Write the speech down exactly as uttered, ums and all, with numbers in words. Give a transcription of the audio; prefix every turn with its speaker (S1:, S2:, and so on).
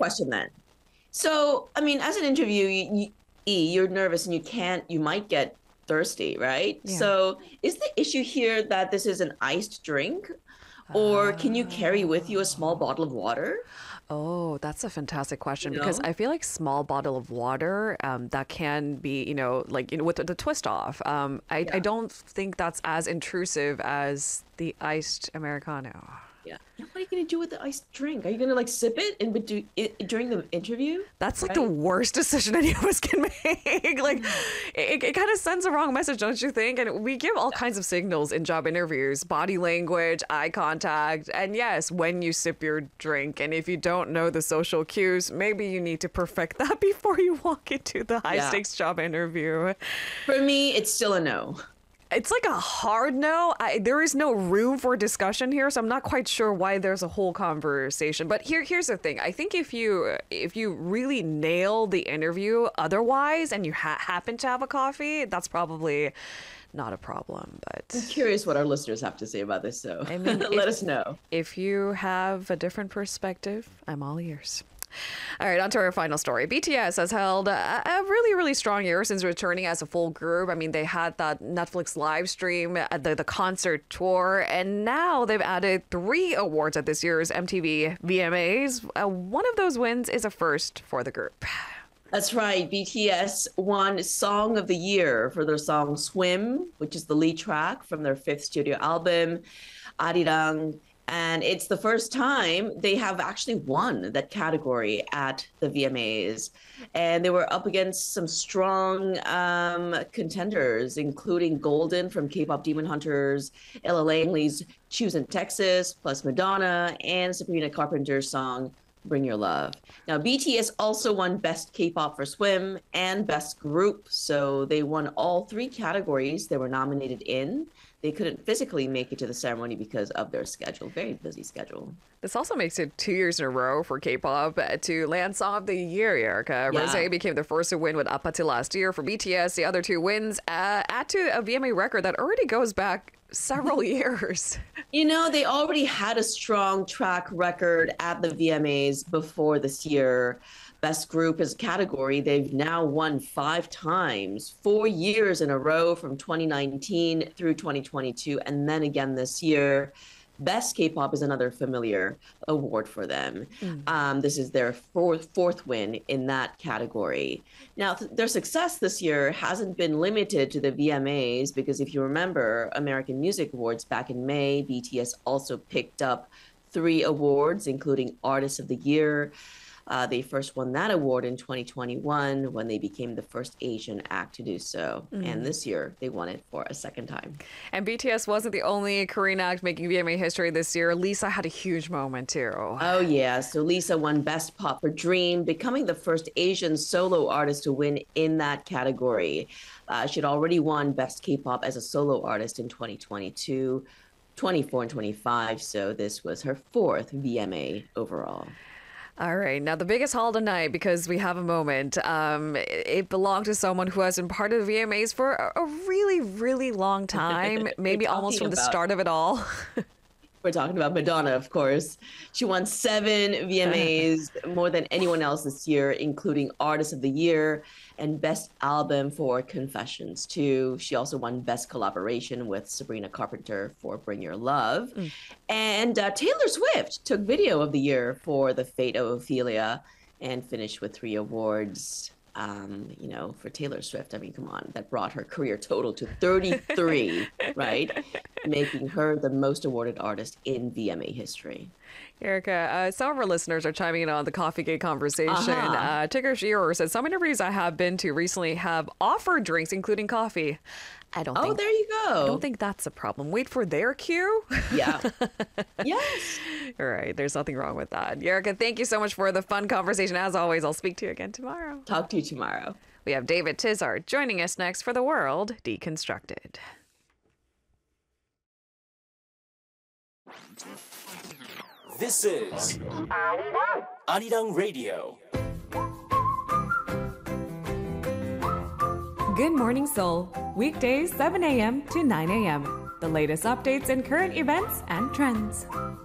S1: question then. So, I mean, as an interviewee, you, E, you're nervous and you can't, you might get thirsty, right?
S2: Yeah.
S1: So, is the issue here that this is an iced drink, or can you carry with you a small bottle of water?
S2: Oh, that's a fantastic
S1: You
S2: question because
S1: know?
S2: I feel like small bottle of water um, that can be, you know, like you know, with the, the twist off. Um, I, I
S1: Yeah.
S2: don't think that's as intrusive as the iced Americano.
S1: Yeah. And what are you gonna do with the iced drink? Are you gonna like sip it and do it during the interview?
S2: That's like the
S1: Right?
S2: worst decision any of us can make. Like, it, it kind of sends a wrong message, don't you think? And we give all kinds of signals in job interviews, body language, eye contact, and yes, when you sip your drink. And if you don't know the social cues, maybe you need to perfect that before you walk into the high
S1: Yeah.
S2: stakes job interview.
S1: For me, it's still a no.
S2: It's like a hard no. I, there is no room for discussion here, so I'm not quite sure why there's a whole conversation. But here, here's the thing. I think if you if you really nail the interview otherwise, and you ha- happen to have a coffee, that's probably not a problem.
S1: I'm
S2: But
S1: curious what our listeners have to say about this, so
S2: I mean,
S1: let
S2: if,
S1: us know.
S2: if you have a different perspective, I'm all ears. All right, on to our final story. B T S has held a, a really, really strong year since returning as a full group. I mean, they had that Netflix live stream, uh, the, the concert tour, and now they've added three awards at this year's M T V V M As. Uh, one of those wins is a first for the group.
S1: That's right. B T S won Song of the Year for their song Swim, which is the lead track from their fifth studio album, Arirang. And it's the first time they have actually won that category at the V M As. And they were up against some strong um, contenders, including Golden from K-pop Demon Hunters, Ella Langley's Choose in Texas, plus Madonna, and Sabrina Carpenter's song Bring Your Love. Now, B T S also won Best K-pop for Swim and Best Group. So they won all three categories they were nominated in. They couldn't physically make it to the ceremony because of their schedule, very busy schedule.
S2: This also makes it two years in a row for K-pop to land Song of the Year, Erica.
S1: Yeah.
S2: Rosé became the first to win with Apathy last year. For B T S, the other two wins uh, add to a V M A record that already goes back several years.
S1: You know, they already had a strong track record at the V M As before this year. Best Group as a category, they've now won five times, four years in a row from twenty nineteen through twenty twenty-two, and then again this year. Best K-pop is another familiar award for them. Mm. Um, this is their fourth fourth win in that category. Now, th- their success this year hasn't been limited to the V M As because if you remember American Music Awards back in May, B T S also picked up three awards, including Artist of the Year. Uh, they first won that award in twenty twenty-one when they became the first Asian act to do so. Mm. And this year, they won it for a second time.
S2: And B T S wasn't the only Korean act making V M A history this year. Lisa had a huge moment, too.
S1: Oh, yeah. So Lisa won Best Pop for Dream, becoming the first Asian solo artist to win in that category. Uh, she'd already won Best K-pop as a solo artist in twenty twenty-two, twenty-four, and twenty-five. So this was her fourth V M A overall.
S2: All right. Now, the biggest haul tonight, because we have a moment, um, it, it belonged to someone who has been part of the V M As for a, a really, really long time, maybe almost from the start of it all.
S1: We're talking about Madonna, of course. She won seven V M As, more than anyone else this year, including Artist of the Year and Best Album for Confessions, too. She also won Best Collaboration with Sabrina Carpenter for Bring Your Love. Mm. And uh, Taylor Swift took Video of the Year for The Fate of Ophelia and finished with three awards. Um, you know, for Taylor Swift, I mean, come on, that brought her career total to thirty-three, right? Making her the most awarded artist in V M A history.
S2: Erica, uh, some of our listeners are chiming in on the Coffee Gate conversation. Uh-huh. Uh, Tigger Shearer said, some interviews I have been to recently have offered drinks, including coffee. I don't
S1: oh,
S2: think,
S1: there you go.
S2: I don't think that's a problem. Wait for their cue.
S1: Yeah. Yes.
S2: All right. There's nothing wrong with that. Erica, thank you so much for the fun conversation. As always, I'll speak to you again tomorrow.
S1: Talk to you tomorrow.
S2: We have David Tizard joining us next for The World Deconstructed.
S3: This is Arirang Radio.
S4: Good Morning Seoul, weekdays seven a.m. to nine a.m. The latest updates and current events and trends.